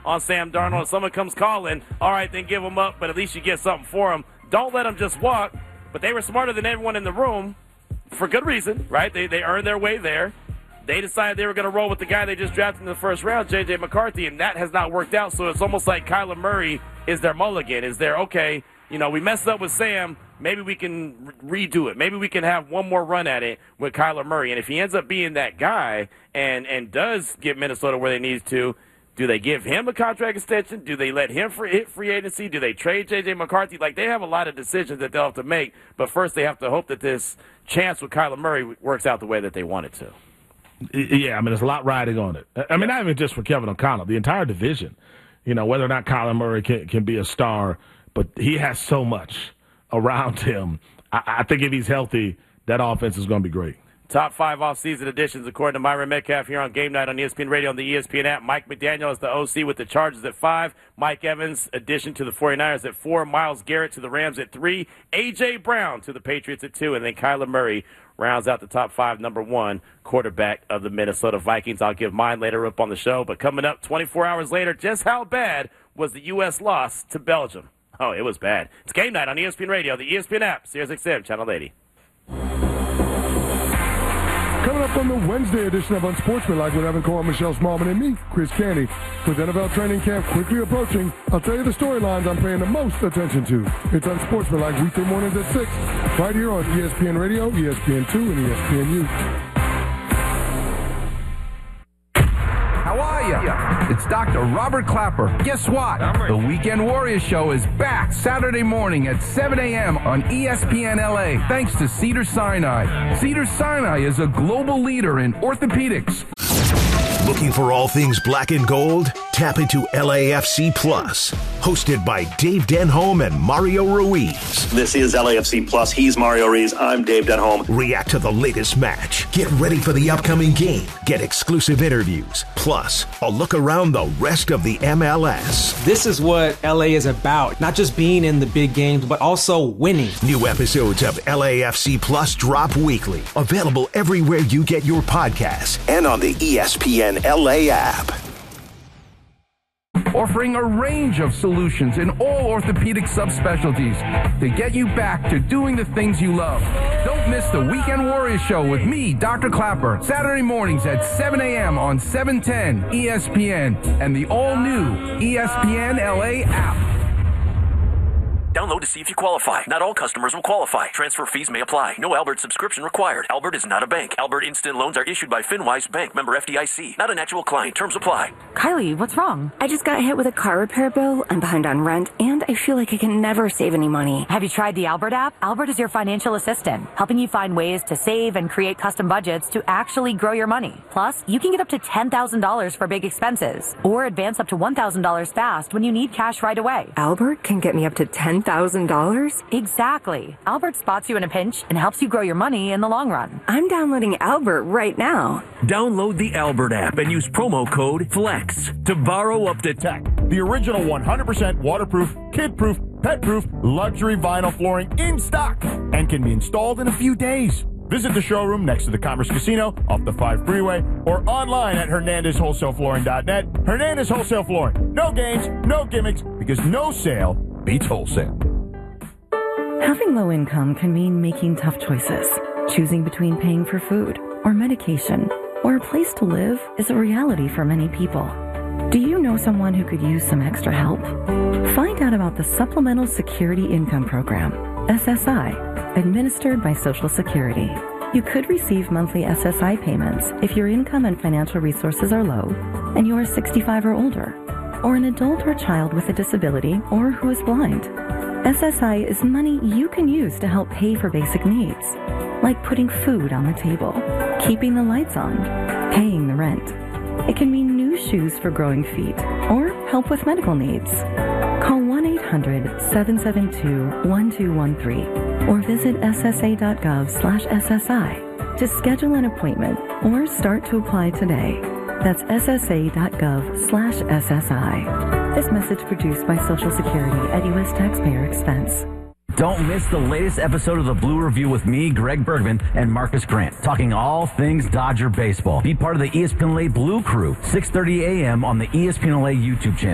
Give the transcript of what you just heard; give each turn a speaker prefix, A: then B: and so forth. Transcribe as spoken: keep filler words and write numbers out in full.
A: on Sam Darnold. If someone comes calling, all right, then give him up, but at least you get something for him. Don't let him just walk. But they were smarter than everyone in the room for good reason, right? They they earned their way there. They decided they were going to roll with the guy they just drafted in the first round, J J McCarthy, and that has not worked out. So it's almost like Kyler Murray is their mulligan. Is there, okay, you know, we messed up with Sam. Maybe we can re- redo it. Maybe we can have one more run at it with Kyler Murray. And if he ends up being that guy and, and does get Minnesota where they need to, do they give him a contract extension? Do they let him free, hit free agency? Do they trade J J McCarthy? Like, they have a lot of decisions that they'll have to make. But first they have to hope that this chance with Kyler Murray works out the way that they want it to.
B: Yeah, I mean, there's a lot riding on it. I mean, not even just for Kevin O'Connell, the entire division. You know, whether or not Kyler Murray can, can be a star, but he has so much around him. I, I think if he's healthy, that offense is going to be great.
A: Top five off-season additions, according to Myron Metcalf here on Game Night on E S P N Radio and the E S P N app. Mike McDaniel is the O C with the Chargers at five. Mike Evans, addition to the 49ers at four. Myles Garrett to the Rams at three. A J. Brown to the Patriots at two. And then Kyler Murray rounds out the top five, number one quarterback of the Minnesota Vikings. I'll give mine later up on the show. But coming up twenty-four hours later, just how bad was the U S loss to Belgium? Oh, it was bad. It's Game Night on E S P N Radio, the E S P N app, Sirius X M, Channel eighty.
C: Coming up on the Wednesday edition of Unsportsmanlike with Evan Cole, Michelle Smallman, and me, Chris Canty. With N F L training camp quickly approaching, I'll tell you the storylines I'm paying the most attention to. It's Unsportsmanlike weekday mornings at six, right here on E S P N Radio, E S P N two, and E S P N U.
D: How are ya? It's Doctor Robert Clapper. Guess what? The Weekend Warriors Show is back Saturday morning at seven a.m. on E S P N L A, thanks to Cedars-Sinai. Cedars-Sinai is a global leader in orthopedics.
E: Looking for all things black and gold? Tap into L A F C Plus, hosted by Dave Denholm and Mario Ruiz.
F: This is L A F C Plus. He's Mario Ruiz. I'm Dave Denholm.
E: React to the latest match. Get ready for the upcoming game. Get exclusive interviews. Plus, a look around the rest of the M L S.
G: This is what L A is about. Not just being in the big games, but also winning.
E: New episodes of L A F C Plus drop weekly. Available everywhere you get your podcasts and on the E S P N L A app.
D: Offering a range of solutions in all orthopedic subspecialties to get you back to doing the things you love. Don't miss the Weekend Warriors Show with me, Doctor Clapper, Saturday mornings at seven a.m. on seven ten E S P N and the all-new E S P N L A app.
H: Download to see if you qualify. Not all customers will qualify. Transfer fees may apply. No Albert subscription required. Albert is not a bank. Albert Instant Loans are issued by FinWise Bank, member F D I C. Not an actual client. Terms apply.
I: Kylie, what's wrong? I just got hit with a car repair bill. I'm behind on rent, and I feel like I can never save any money.
J: Have you tried the Albert app? Albert is your financial assistant, helping you find ways to save and create custom budgets to actually grow your money. Plus, you can get up to ten thousand dollars for big expenses, or advance up to one thousand dollars fast when you need cash right away.
I: Albert can get me up to ten thousand dollars?
J: Exactly. Albert spots you in a pinch and helps you grow your money in the long run.
I: I'm downloading Albert right now.
H: Download the Albert app and use promo code FLEX to borrow up to tech.
K: The original one hundred percent waterproof, kid-proof, pet-proof, luxury vinyl flooring in stock and can be installed in a few days. Visit the showroom next to the Commerce Casino off the five freeway or online at hernandez wholesale flooring dot net. Hernandez Wholesale Flooring. No games, no gimmicks, because no sale beats wholesale.
L: Having low income can mean making tough choices. Choosing between paying for food or medication or a place to live is a reality for many people. Do you know someone who could use some extra help? Find out about the Supplemental Security Income Program, S S I, administered by Social Security. You could receive monthly S S I payments if your income and financial resources are low and you are sixty-five or older, or an adult or child with a disability or who is blind. S S I is money you can use to help pay for basic needs, like putting food on the table, keeping the lights on, paying the rent. It can mean new shoes for growing feet or help with medical needs. Call one eight hundred seven seven two one two one three or visit S S A dot gov slash S S I to schedule an appointment or start to apply today. That's S S A dot gov slash S S I. This message produced by Social Security at U S taxpayer expense.
M: Don't miss the latest episode of the Blue Review with me, Greg Bergman, and Marcus Grant, talking all things Dodger baseball. Be part of the E S P N L A Blue Crew, six thirty a.m. on the E S P N L A YouTube channel.